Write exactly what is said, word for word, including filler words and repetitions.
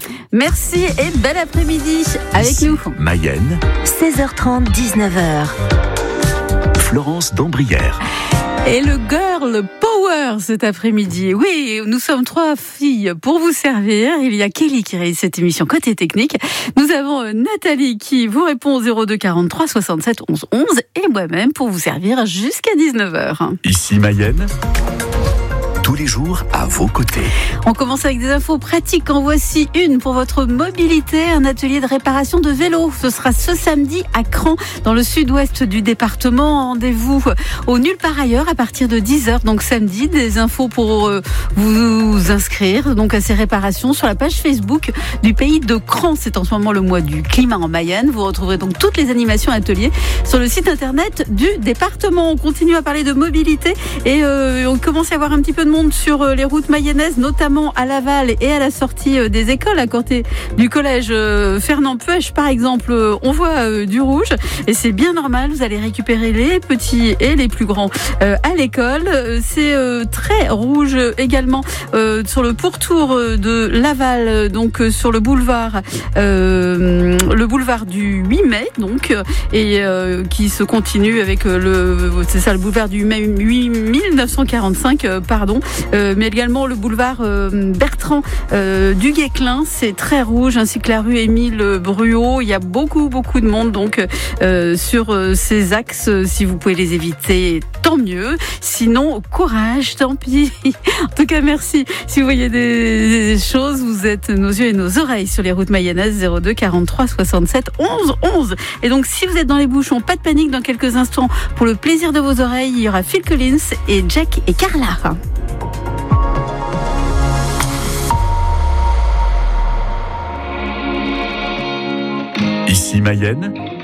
Merci et bel après-midi avec Ici, nous. Mayenne, seize heures trente, dix-neuf heures. Florence Dambrière. Et le Girl Power cet après-midi. Oui, nous sommes trois filles pour vous servir. Il y a Kelly qui réalise cette émission côté technique. Nous avons Nathalie qui vous répond au zéro deux quarante-trois soixante-sept onze onze et moi-même pour vous servir jusqu'à dix-neuf heures. Ici Mayenne, tous les jours à vos côtés. On commence avec des infos pratiques. En voici une pour votre mobilité. Un atelier de réparation de vélos. Ce sera ce samedi à Cran, dans le sud-ouest du département. Rendez-vous au Nulle part ailleurs à partir de dix heures. Donc samedi, des infos pour euh, vous inscrire donc à ces réparations sur la page Facebook du pays de Cran. C'est en ce moment le mois du climat en Mayenne. Vous retrouverez donc toutes les animations ateliers sur le site internet du département. On continue à parler de mobilité et euh, on commence à avoir un petit peu de monde sur les routes mayennaises, notamment à Laval et à la sortie des écoles, à côté du collège Fernand Puech par exemple. On voit du rouge et c'est bien normal, vous allez récupérer les petits et les plus grands à l'école. C'est très rouge également sur le pourtour de Laval, donc sur le boulevard euh, le boulevard du huit mai donc, et euh, qui se continue avec le c'est ça le boulevard du mai mille neuf cent quarante-cinq pardon. Euh, mais également le boulevard euh, Bertrand euh, du Guesclin, c'est très rouge, ainsi que la rue Émile Bruot. Il y a beaucoup beaucoup de monde donc euh, sur euh, ces axes. Si vous pouvez les éviter, tant mieux. Sinon, courage, tant pis. En tout cas, merci. Si vous voyez des, des choses, vous êtes nos yeux et nos oreilles sur les routes mayennaises. Zéro deux quarante-trois soixante-sept onze onze. Et donc, si vous êtes dans les bouchons, pas de panique. Dans quelques instants, pour le plaisir de vos oreilles, il y aura Phil Collins et Jack et Carla. Ici Mayenne,